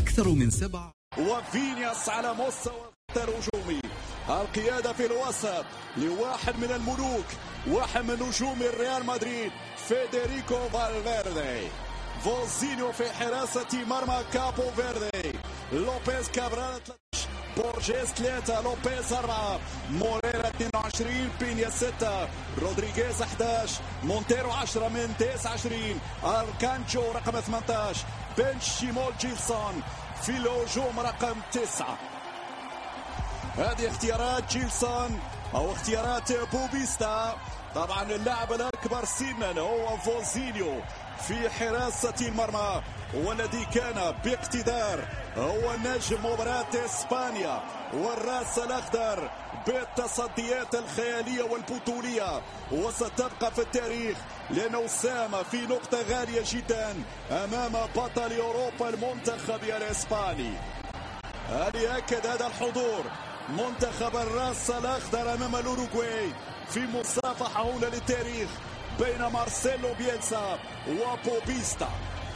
أكثر من 7. وفينياس على مستوى الهجومي، القيادة في الوسط لواحد من الملوك، واحد من نجوم الريال مدريد، فيدريكو فالفيردي. فوزينيو في حراسة مرمى كابو فيردي، لوبيز كابرال، بورجيس 3، لوبيز 4، موريرا 22، بينيا 6، رودريغيز 11، مونتيرو 10 من 29، أركانجو رقم 18، بن شيمول جيلسون في الهجوم رقم 9. هذه اختيارات جيلسون او اختيارات بوبيستا. طبعا اللاعب الاكبر سنا هو فوزينيو في حراسة المرمى، والذي كان باقتدار هو نجم مباراة اسبانيا والراس الاخضر بالتصديات الخيالية والبطولية، وستبقى في التاريخ لأنه ساهم في نقطة غالية جدا أمام بطل أوروبا المنتخب الإسباني. هل يأكد هذا الحضور منتخب الراس الأخضر أمام الأوروغواي في مصافحة هنا للتاريخ بين مارسيلو بيلسا وبوبيستا.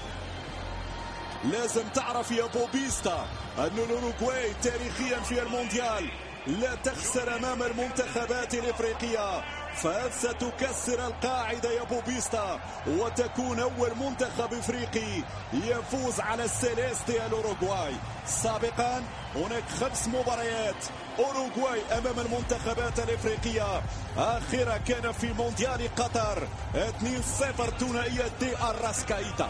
لازم تعرف يا بوبيستا أن الأوروغواي تاريخيا في المونديال لا تخسر أمام المنتخبات الإفريقية، فهل ستكسر القاعدة يا بوبيستا وتكون أول منتخب إفريقي يفوز على السيليستي الأوروغواي؟ سابقا هناك 5 مباريات أوروغواي أمام المنتخبات الإفريقية، آخرها كان في مونديال قطر 2-0 ثنائية دي أراسكايتا.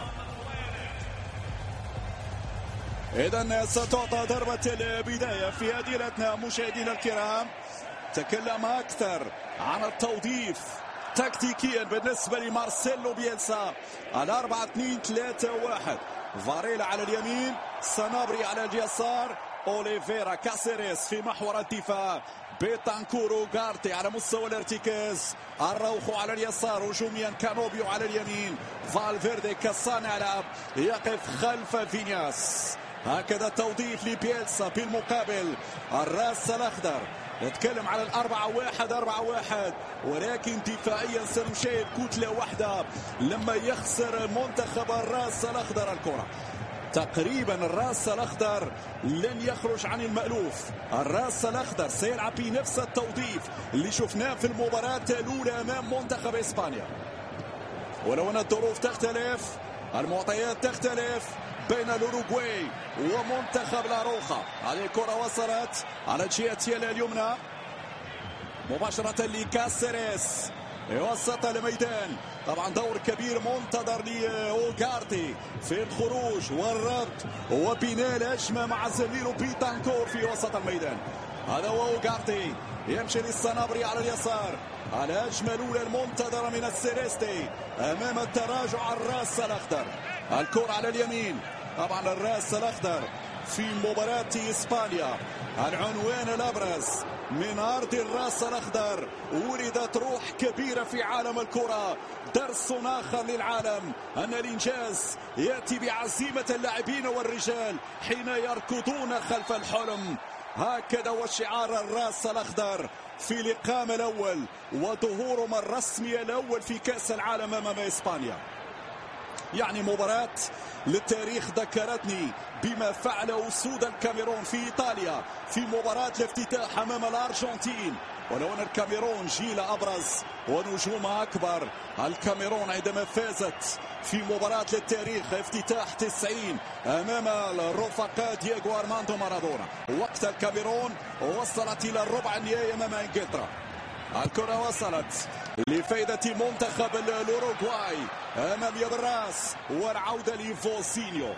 إذن ستعطى ضربة البداية في هذه الأثناء. مشاهدينا الكرام، تكلم أكثر عن التوظيف تكتيكيا بالنسبة لمارسيلو بيلسا على 4-2-3-1. فاريلا على اليمين، سانابري على اليسار، أوليفيرا كاسيريس في محور الدفاع، بيتانكورو غارتي على مستوى الارتكاز، الروخو على اليسار، هجوميا كانوبيو على اليمين، فالفيردي كصانع لعب يقف خلف فينياس. هكذا توظيف لبيلسا. بالمقابل الراس الأخضر نتكلم على 4-1-4-1، ولكن دفاعيا سنشاهد كتلة واحدة لما يخسر منتخب الراس الأخضر الكرة. تقريبا الراس الأخضر لن يخرج عن المألوف. الراس الأخضر سيلعب بنفس التوظيف اللي شفناه في المباراة الأولى أمام منتخب إسبانيا، ولو أن الظروف تختلف، المعطيات تختلف بين الأوروغواي ومنتخب لاروخا. هذه الكرة وصلت على الجهة اليمنى مباشرة لكاسيريس، يوسط الميدان. طبعا دور كبير منتظر لأوغارتي في الخروج والربط وبناء الهجمة مع زميله بيتانكور في وسط الميدان. هذا هو أوغارتي، يمشي للسنابري على اليسار. الهجمة الأولى المنتظرة من السيليستي أمام التراجع الراس الأخضر. الكرة على اليمين، طبعا الراس الأخضر في مباراة إسبانيا العنوان الأبرز من أرض الراس الأخضر. ولدت روح كبيرة في عالم الكرة، درس آخر للعالم أن الإنجاز يأتي بعزيمة اللاعبين والرجال حين يركضون خلف الحلم. هكذا هو شعار الراس الأخضر في لقائهم الأول وظهورهم الرسمي الأول في كأس العالم أمام إسبانيا. يعني مباراة للتاريخ ذكرتني بما فعل أسود الكاميرون في إيطاليا في مباراة الافتتاح أمام الأرجنتين. ولو أن الكاميرون جيل أبرز ونجوم أكبر، الكاميرون عندما فازت في مباراة للتاريخ افتتاح 90 أمام الرفقاء دييغو أرماندو مارادونا، وقت الكاميرون وصلت إلى الربع النهائي أمام إنجلترا. الكرة وصلت لفائدة منتخب الأوروغواي أمام يد الراس، والعودة لفوزينيو.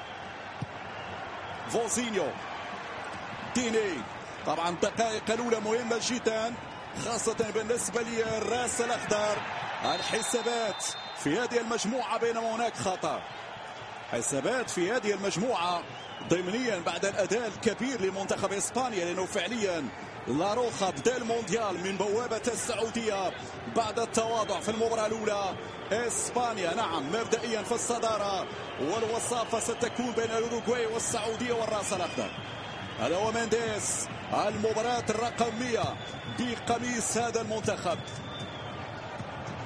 فوزينيو ديني. طبعا الدقائق الأولى مهمة جدا خاصة بالنسبة للراس الأخضر. الحسابات في هذه المجموعة بينما هناك خطر. حسابات في هذه المجموعة ضمنيا بعد الأداء الكبير لمنتخب إسبانيا، لأنه فعليا لاروخا بدا المونديال من بوابة السعودية بعد التواضع في المباراة الأولى. إسبانيا نعم مبدئيا في الصدارة، والوصافة ستكون بين الأوروغواي والسعودية والراس الأخضر. هذا هو مينديز، المباراة الرقم 100 بقميص هذا المنتخب.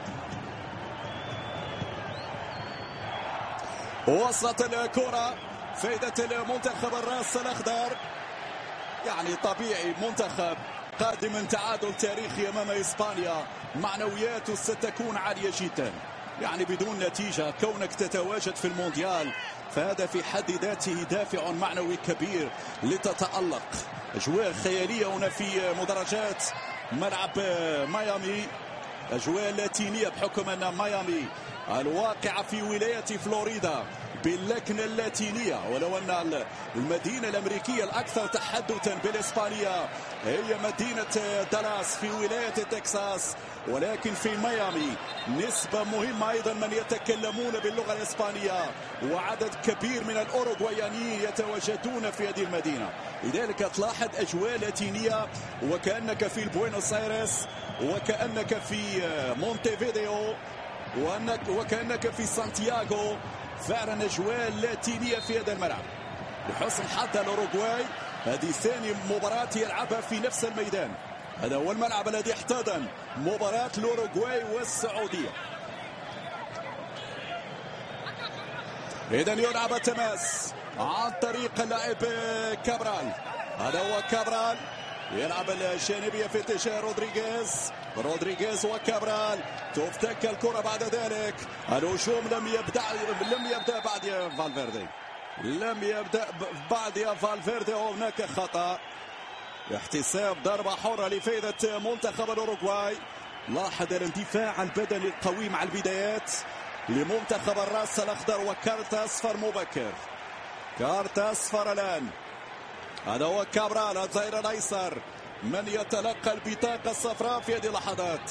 وصلت الكرة فائدة المنتخب الراس الأخضر. يعني طبيعي منتخب قادم من تعادل تاريخي أمام إسبانيا، معنوياته ستكون عالية جدا. يعني بدون نتيجة كونك تتواجد في المونديال فهذا في حد ذاته دافع معنوي كبير لتتألق. أجواء خيالية هنا في مدرجات ملعب ميامي، أجواء لاتينية بحكم أن ميامي الواقعة في ولاية فلوريدا باللكنة اللاتينية، ولو أن المدينة الأمريكية الأكثر تحدثا بالإسبانية هي مدينة دالاس في ولاية تكساس، ولكن في ميامي نسبة مهمة أيضا من يتكلمون باللغة الإسبانية، وعدد كبير من الأوروغوايانيين يتواجدون في هذه المدينة. لذلك تلاحظ أجواء لاتينية وكأنك في بوينوس آيرس، وكأنك في مونتيفيديو، وكأنك في سانتياغو. فعلا أجواء لاتينية في هذا الملعب. لحسن حظ الأوروغواي هذه ثاني مباراة يلعبها في نفس الميدان. هذا هو الملعب الذي احتضن مباراة الأوروغواي والسعودية. إذن يلعب التماس عن طريق اللاعب كابرال. هذا هو كابرال يلعب الجانبية في اتجاه رودريغيز وكابرال. تفتك الكرة بعد ذلك. الهجوم لم يبدأ بعد فالفيردي. فالفيردي هناك خطأ. احتساب ضربة حرة لفائدة منتخب الأوروغواي. لاحظ الاندفاع البدني القوي مع البدايات لمنتخب الراس الأخضر، وكارت أصفر مبكر. كارت أصفر الآن. هذا هو كابرال الظهير الأيسر من يتلقى البطاقة الصفراء في هذه اللحظات.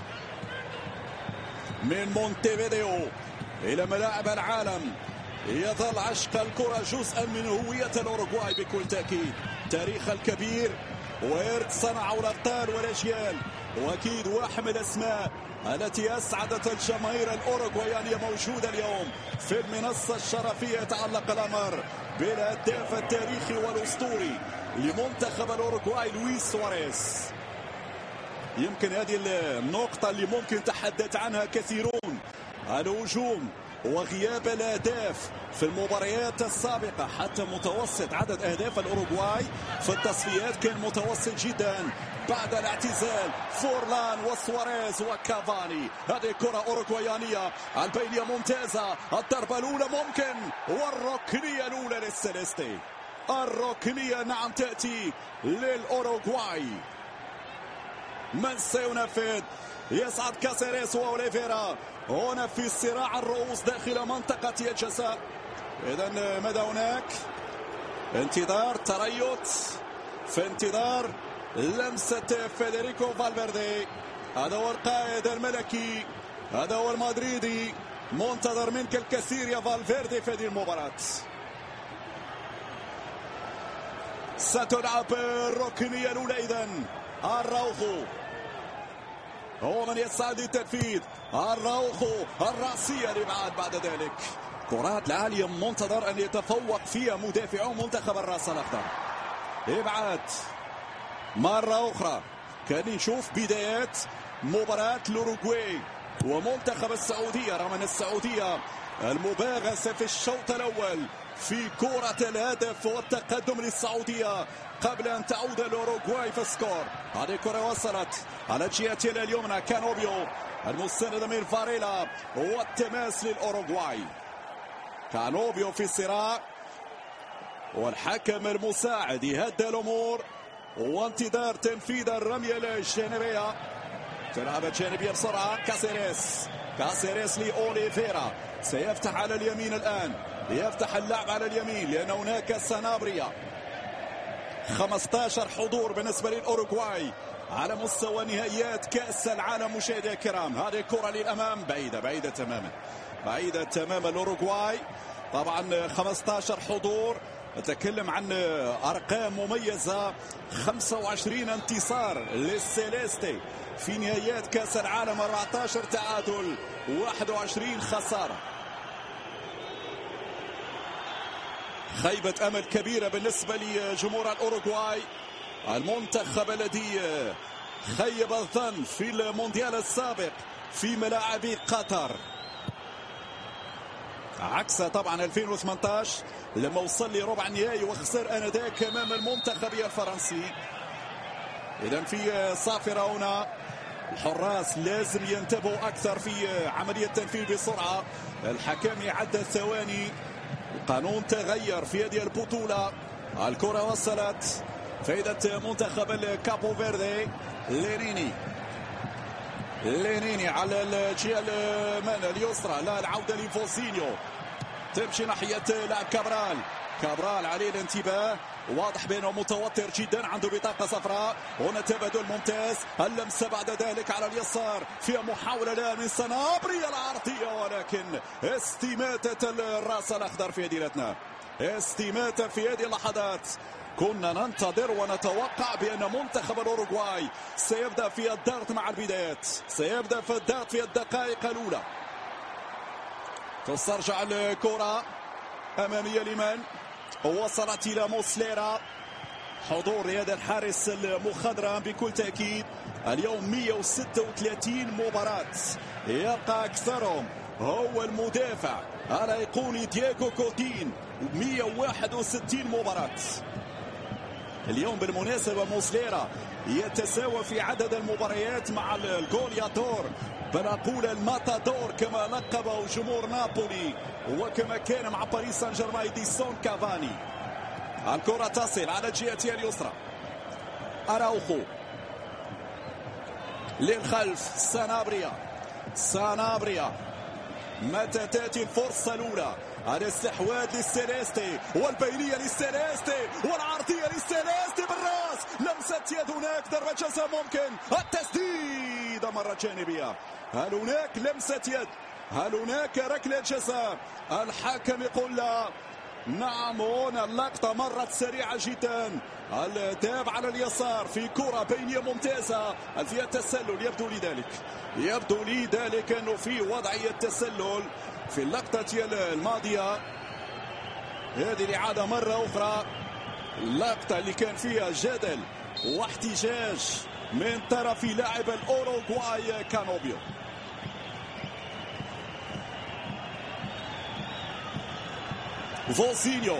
من مونتيفيديو إلى ملاعب العالم يظل عشق الكرة جزءا من هوية الأوروغواي بكل تأكيد. تاريخ الكبير وإرث صنعه الأبطال والأجيال، وأكيد واحد من الأسماء التي أسعدت الجماهير الأوروغوايانية موجودة اليوم في المنصة الشرفية. يتعلق الأمر بالهداف التاريخي والأسطوري لمنتخب الأوروغواي لويس سواريز. يمكن هذه النقطة اللي ممكن تحدث عنها كثيرون، الهجوم وغياب الأهداف في المباريات السابقة. حتى متوسط عدد أهداف الأوروغواي في التصفيات كان متوسط جدا. بعد الاعتزال فورلان وسواريز وكافاني. هذه كرة أوروغوايانية، البينية ممتازة، الضربة الأولى ممكن، والركنية الأولى للسيليستي. الركنية نعم تأتي للأوروغواي. من سينفذ؟ يصعد كاسيريس وأوليفيرا هنا في صراع الرؤوس داخل منطقة الجزاء. إذن ماذا هناك؟ انتظار تريث، في انتظار لمسة فيدريكو فالفيردي. هذا هو القائد الملكي، هذا هو المدريدي. منتظر منك الكثير يا فالفيردي في هذه المباراة. ستلعب الركنية الأولى. إذن الراوخو هو من يسعى للتنفيذ. الراوخو الرأسية لإبعاد بعد ذلك. كرات العالية منتظر أن يتفوق فيها مدافعو منتخب الراس الأخضر. إبعاد مرة أخرى. كان نشوف بدايات مباراة الأوروغواي ومنتخب السعودية، رغم أن السعودية المباغسة في الشوط الأول في كرة الهدف والتقدم للسعودية قبل أن تعود الأوروغواي في السكور. هذه الكرة وصلت على جهة اليمنى، كانوبيو المستند من فاريلا، والتماس للأوروغواي. كانوبيو في صراع والحكم المساعد يهدى الأمور، وانتظار تنفيذ الرمية الجانبية. تلعب الجانبية بسرعة. كاسيريس لأوليفيرا، سيفتح على اليمين الآن، يفتح اللعب على اليمين لأن هناك سنابريا. 15 حضور بالنسبة للأوروغواي على مستوى نهائيات كأس العالم. مشاهدي الكرام، هذه الكرة للأمام بعيدة تماما الأوروغواي. طبعا 15 حضور، نتكلم عن أرقام مميزة. 25 انتصار للسيليستي في نهائيات كأس العالم، 14 تعادل، 21 خسارة. خيبة أمل كبيرة بالنسبة لجمهور الأوروغواي، المنتخب الذي خيب الظن في المونديال السابق في ملاعب قطر. عكس طبعا 2018 لما وصل لربع النهائي وخسر انذاك امام المنتخب الفرنسي. اذا في صافره هنا، الحراس لازم ينتبهوا اكثر في عمليه التنفيذ بسرعه. الحكم يعد الثواني، القانون تغير في هذه البطوله. الكره وصلت فائده منتخب الكابو فيردي. لينيني على الجهه اليسرى، لا العوده لفوزينيو، تمشي ناحيه لاعب كابرال عليه الانتباه، واضح بانه متوتر جدا، عنده بطاقه صفراء. هنا تبادل ممتاز، اللمسه بعد ذلك على اليسار فيها محاوله الان من صنابري العرضيه، ولكن استماته الراس الاخضر في يدينتنا. استماته في هذه اللحظات. كنا ننتظر ونتوقع بأن منتخب الأوروغواي سيبدأ في الضغط مع البدايات، سيبدأ في الضغط في الدقائق الأولى. تسترجع الكرة أمامية لمن وصلت إلى موسليرا. حضور هذا الحارس المخضرم بكل تأكيد. اليوم 136 مباراة، يبقى أكثرهم هو المدافع الأيقوني دييغو كوتين، 161 مباراة. اليوم بالمناسبة موسليرا يتساوى في عدد المباريات مع الجولياتور، بل أقول الماتادور كما لقبه جمهور نابولي، وكما كان مع باريس سان جيرمان إديسون كافاني. الكرة تصل على الجهة اليسرى، أراوخو للخلف، سانابريا متى تأتي الفرصة الأولى؟ الاستحواذ للسيليستي والبينية للسيليستي والعرضية للسيليستي بالراس، لمسة يد، هناك ضربة جزاء ممكن، التسديدة مرة جانبية. هل هناك لمسة يد؟ هل هناك ركلة جزاء؟ الحكم يقول لا. نعم، هنا اللقطة مرت سريعة جدا. الذهاب على اليسار في كرة بينية ممتازة، هل فيها تسلل؟ يبدو لي ذلك أنه في وضعية تسلل في اللقطة الماضية. هذه الإعادة مرة أخرى، اللقطة اللي كان فيها جدل واحتجاج من طرف لاعب الأوروغواي كانوبيو. فوزينيو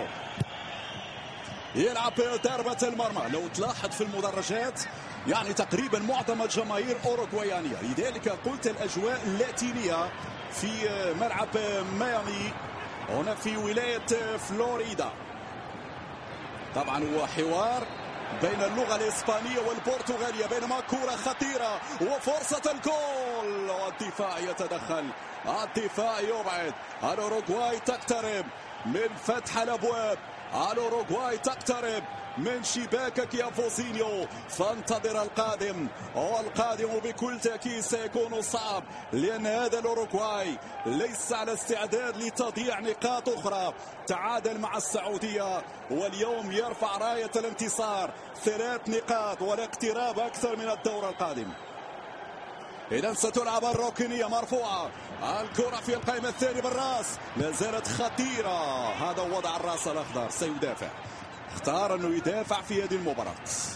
يلعب ضربة المرمى. لو تلاحظ في المدرجات يعني تقريبا معظم الجماهير أوروغوايانية، لذلك قلت الأجواء اللاتينية في ملعب ميامي هنا في ولاية فلوريدا. طبعا هو حوار بين اللغة الإسبانية والبرتغالية، بينما كرة خطيرة وفرصة الجول، والدفاع يتدخل، الدفاع يبعد. الأوروغواي تقترب من فتح الأبواب، الأوروغواي تقترب من شباكك يا فوزينيو، فانتظر القادم، والقادم بكل تأكيد سيكون صعب، لأن هذا الأوروغواي ليس على استعداد لتضييع نقاط أخرى. تعادل مع السعودية، واليوم يرفع راية الانتصار، 3 نقاط والاقتراب أكثر من الدور القادم. إذا ستلعب الركنية مرفوعة، الكرة في القائمة الثاني بالراس، لا زالت خطيرة. هذا وضع الراس الأخضر، سيدافع، اختار أنه يدافع في هذه المباراة.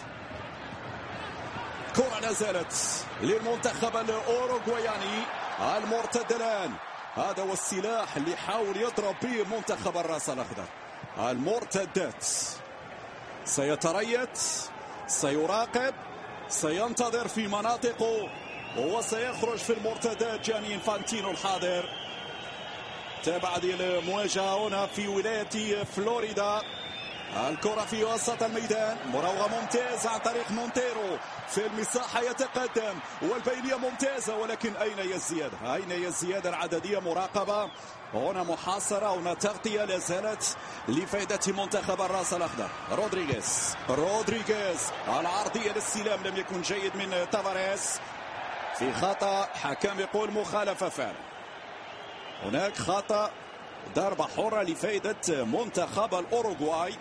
كرة لا زالت للمنتخب الأوروغواياني، المرتد الآن، هذا هو السلاح اللي حاول يضرب به منتخب الراس الأخضر، المرتدات. سيتريث، سيراقب، سينتظر في مناطقه، وسيخرج في المرتدات. جاني إنفانتينو الحاضر. تابع هذه المواجهة هنا في ولاية فلوريدا. الكرة في وسط الميدان، مراوغة ممتازة عن طريق مونتيرو في المساحة، يتقدم والبينية ممتازة، ولكن أين هي الزيادة؟ أين هي الزيادة العددية؟ مراقبة هنا، محاصرة هنا، تغطية لا زالت لفائدة منتخب الراس الأخضر. رودريغيز العرضية للسلام لم يكن جيد من تافاريس، في خطأ، حكم يقول مخالفة فعلا. هناك خطأ، ضربة حرة لفائدة منتخب الأوروغواي.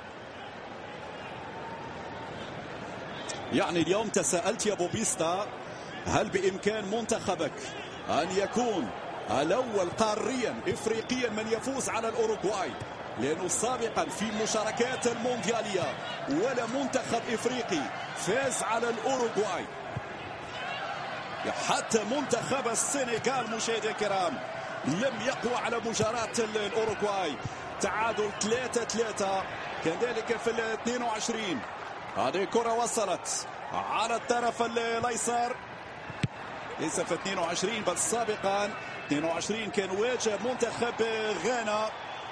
يعني اليوم تساءلت يا بوبيستا، هل بإمكان منتخبك أن يكون الأول قاريا إفريقيا من يفوز على الأوروغواي؟ لأنه سابقا في مشاركات المونديالية ولا منتخب إفريقي فاز على الأوروغواي. حتى منتخب السنغال مشاهدينا الكرام لم يقوى على مجاراة الأوروغواي. تعادل 3-3 كان ذلك في 22. هذه كرة وصلت على الطرف الايسر، ليس في 22 بل سابقا 22 كان واجه منتخب غانا.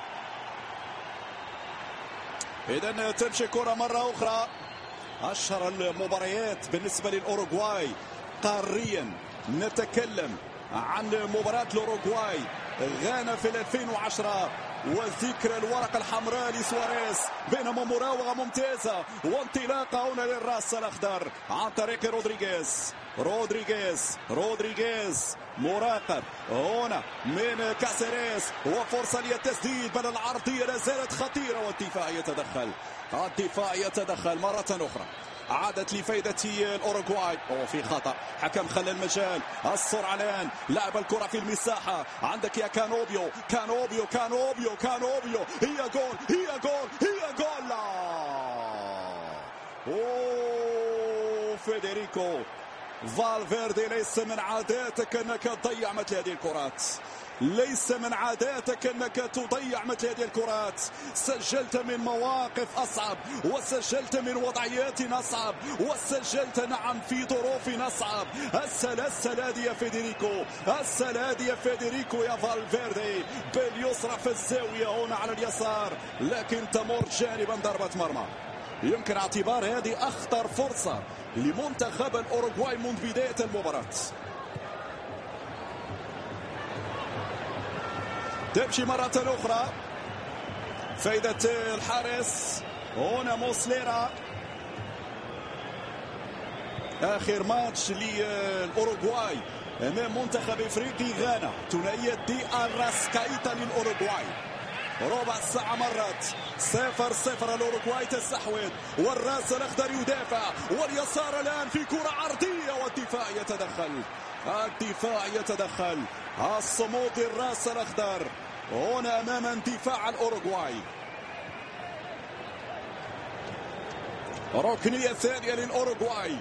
إذن تمشي كرة مرة أخرى. أشهر المباريات بالنسبة للأوروغواي قاريا، نتكلم عن مباراة الأوروغواي غانا في 2010 وذكرى الورقة الحمراء لسواريز، بينما مراوغة ممتازة وانطلاقة هنا للراس الأخضر عن طريق رودريغيز مراقب هنا من كاسيريس، وفرصة للتسديد بل العرضية لا زالت خطيرة، والدفاع يتدخل مرة أخرى. عادت لفائدة الأوروغواي. في خطأ، حكم خلى المجال. السرعة الآن، لعب الكرة في المساحة، عندك يا كانوبيو. هي جول لا. فيدريكو فالفيردي، ليس من عاداتك أنك تضيع مثل هذه الكرات، ليس من عاداتك أنك تضيع مثل هذه الكرات. سجلت من مواقف أصعب، وسجلت من وضعيات أصعب، وسجلت نعم في ظروف أصعب. السلادي يا فيدريكو يا فالفيردي باليسرى في الزاوية هنا على اليسار، لكن تمر جانبا ضربة مرمى. يمكن اعتبار هذه أخطر فرصة لمنتخب الأوروغواي منذ بداية المباراة. تمشي مرة أخرى فايدة الحارس هنا موسليرا. آخر ماتش للأوروغواي أمام منتخب إفريقي غانا، ثنائية دي أراسكايتا للأوروغواي. ربع ساعة مرت 0-0. الأوروغواي تستحوذ والراس الأخضر يدافع، واليسار الآن في كرة عرضية والدفاع يتدخل. الصمود الراس الأخضر هنا أمام اندفاع الأوروغواي. ركنية ثانية للأوروغواي.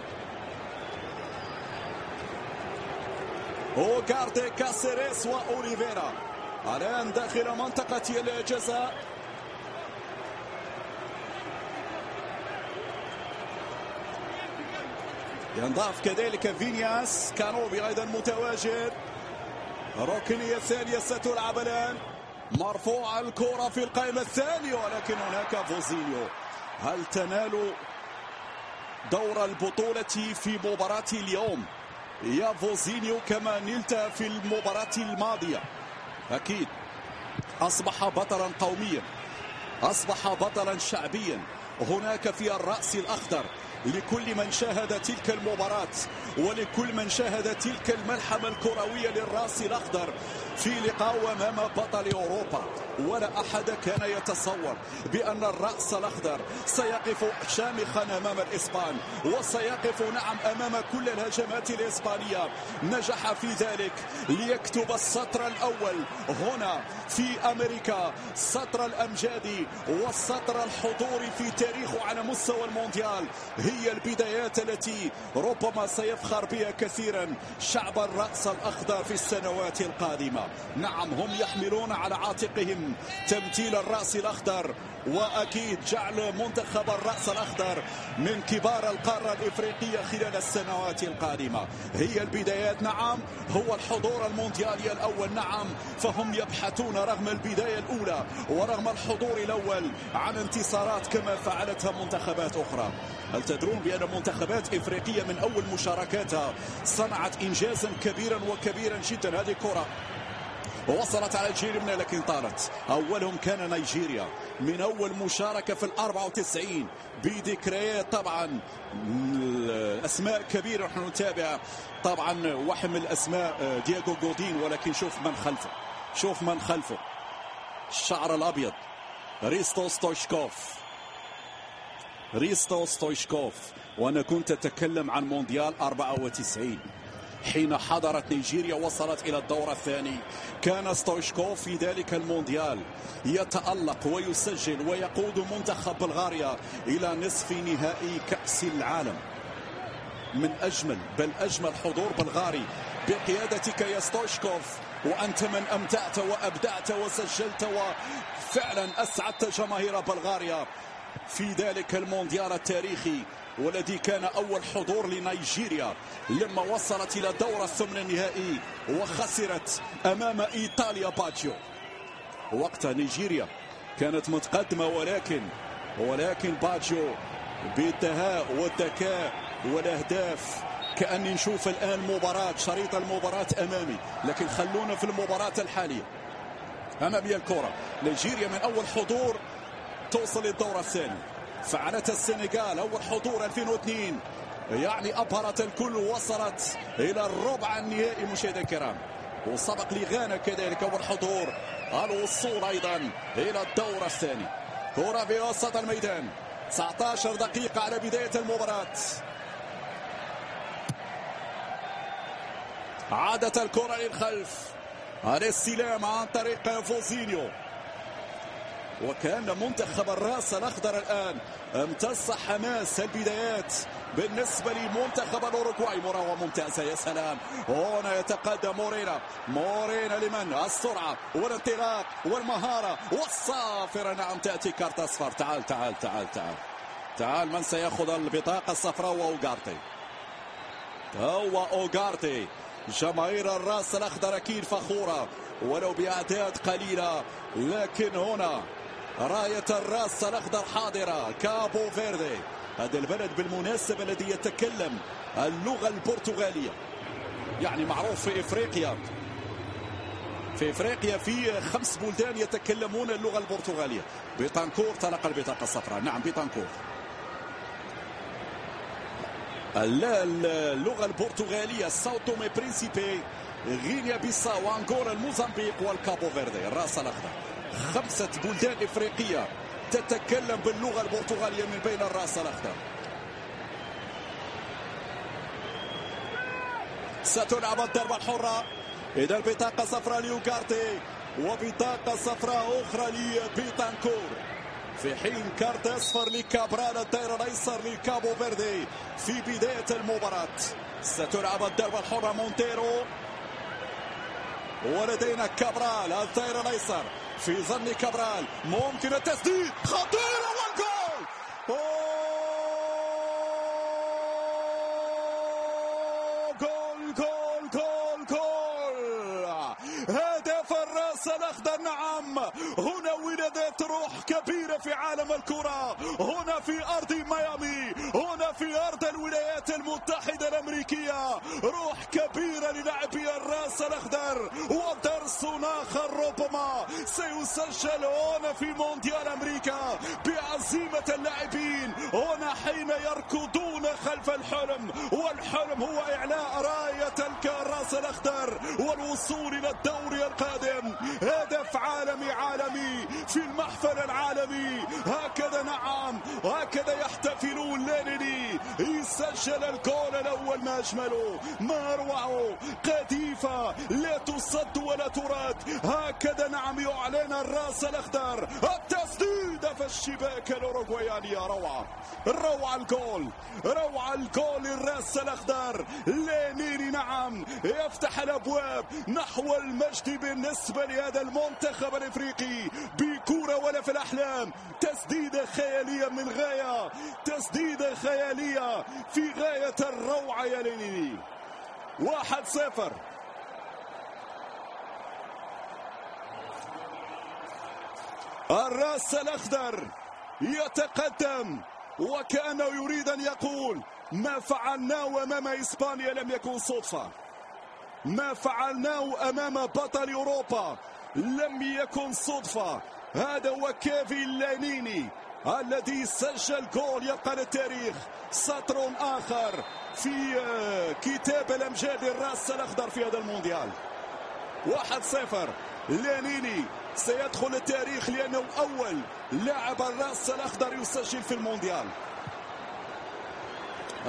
اوغاردي، كاسيريس وأوليفيرا الآن داخل منطقة الجزاء. ينضاف كذلك فينياس، كانوبي أيضا متواجد. ركنية ثانية ستلعب الآن، مرفوع الكرة في القائمة الثانية، ولكن هناك فوزينيو. هل تنال دور البطولة في مباراة اليوم يا فوزينيو كما نلت في المباراة الماضية؟ أكيد أصبح بطلا قوميا، أصبح بطلا شعبيا هناك في الرأس الأخضر. لكل من شاهد تلك المباراة ولكل من شاهد تلك الملحمة الكروية للرأس الأخضر في لقاء أمام بطل أوروبا، ولا أحد كان يتصور بأن الرأس الأخضر سيقف شامخا أمام الإسبان، وسيقف نعم أمام كل الهجمات الإسبانية. نجح في ذلك ليكتب السطر الأول هنا في أمريكا، سطر الأمجاد والسطر الحضوري في تاريخه على مستوى المونديال. هي البدايات التي ربما سيفخر بها كثيرا شعب الرأس الأخضر في السنوات القادمة. نعم، هم يحملون على عاتقهم تمثيل الرأس الأخضر، وأكيد جعل منتخب الرأس الأخضر من كبار القارة الإفريقية خلال السنوات القادمة. هي البدايات، نعم، هو الحضور المونديالي الأول، نعم، فهم يبحثون رغم البداية الأولى ورغم الحضور الأول عن انتصارات كما فعلتها منتخبات أخرى. هل تدرون بأن منتخبات إفريقية من أول مشاركاتها صنعت إنجازا كبيرا جدا؟ هذه كرة وصلت على الجيرمنا لكن طالت. أولهم كان نيجيريا من أول مشاركة في 94 بذكريات طبعا أسماء كبيرة. نحن نتابع طبعا وحم الأسماء دياغو جودين، ولكن شوف من خلفه الشعر الأبيض ريستو ستويشكوف. وأنا كنت أتكلم عن مونديال 94 حين حضرت نيجيريا وصلت إلى الدور الثاني. كان ستويشكوف في ذلك المونديال يتألق ويسجل ويقود منتخب بلغاريا إلى نصف نهائي كأس العالم. من أجمل بل أجمل حضور بلغاري بقيادتك يا ستويشكوف وأنت من أمتعت وأبدعت وسجلت وفعلا أسعدت جماهير بلغاريا في ذلك المونديال التاريخي، والذي كان أول حضور لنيجيريا لما وصلت إلى دور الثمن النهائي وخسرت أمام إيطاليا باجيو. وقتها نيجيريا كانت متقدمة، ولكن باجيو بالدهاء والذكاء والأهداف. كأني نشوف الآن شريط المباراة أمامي، لكن خلونا في المباراة الحالية. أمامي الكرة، نيجيريا من أول حضور توصل للدور الثاني. فعلتها السنغال أول حضور 2002، يعني أبهرت الكل، وصلت إلى الربع النهائي مشاهدينا الكرام. وسبق لغانا كذلك أول حضور الوصول أيضا إلى الدور الثاني. كرة في وسط الميدان، 19 دقيقة على بداية المباراة. عادت الكرة للخلف، الاستلام عن طريق فوزينيو. وكان منتخب الراس الأخضر الآن امتص حماس البدايات بالنسبة لمنتخب الأوروغواي. مراوغة ممتازة، يا سلام. هنا يتقدم مورينا لمن السرعة والانطلاق والمهارة والصافرة. نعم، تأتي كارت أصفر. تعال من سيأخذ البطاقة الصفراء؟ هو أوغارتي. جماهير الراس الأخضر أكيد فخورة ولو بأعداد قليلة، لكن هنا راية الراس الأخضر حاضرة. كابو فيردي، هذا البلد بالمناسبة الذي يتكلم اللغة البرتغالية، يعني معروف في إفريقيا في 5 بلدان يتكلمون اللغة البرتغالية. بيتانكور تلقى البطاقة الصفراء. نعم، بيتانكور. اللغة البرتغالية ساو تومي برينسيبي، غينيا بيساو، وانغولا، الموزمبيق والكابو فيردي. الراس الأخضر 5 بلدان إفريقية تتكلم باللغة البرتغالية من بين الراس الأخضر. ستلعب الضربة الحرة. إذا البطاقة صفراء لأوغارتي وبطاقة صفراء أخرى لبيتانكور، في حين كارت أصفر لكابرال الدائرة الأيسر لكابو فيردي في بداية المباراة. ستلعب الضربة الحرة. مونتيرو، ولدينا كابرال الدائرة الأيسر. في ظن كابرال ممكن التسديد، خطيرة والجول. جول هدف الراس الأخضر. نعم، هنا ولدت روح كبيرة في عالم الكرة، هنا في أرض ميامي، هنا في أرض الولايات المتحدة الأمريكية. روح كبيرة للاعبي الراس الأخضر، ودرس آخر ربما سيسجل هنا في مونديال أمريكا بعزيمة اللاعبين هنا حين يركضون خلف الحلم، والحلم هو إعلاء راية الراس الأخضر والوصول إلى الدوري القادم. هدف عالمي في المحفل العالمي. هكذا، نعم، هكذا يحتفلون. لينيني يسجل الجول الأول. ما أجمله، ما أروعه. قذيفة لا تصد ولا ترد. هكذا، نعم، يعلن الراس الأخضر. التسديد في الشباك الأوروغوايانية. روعة الجول الراس الأخضر. لينيني، نعم، يفتح الأبواب نحو المجد بالنسبة لهذا المنتخب الإفريقي. بكرة ولا في الأحلام. تسديدة خيالية من غاية، تسديدة خيالية في غاية الروعة يا لينيني. 1-0. الراس الأخضر يتقدم وكأنه يريد أن يقول ما فعلناه أمام إسبانيا لم يكن صدفة، ما فعلناه أمام بطل أوروبا لم يكن صدفة. هذا هو كيفي لينيني الذي سجل جول يبقى للتاريخ سطر آخر في كتاب الأمجاد الراس الأخضر في هذا المونديال. 1-0. لينيني سيدخل التاريخ لأنه أول لاعب الراس الأخضر يسجل في المونديال.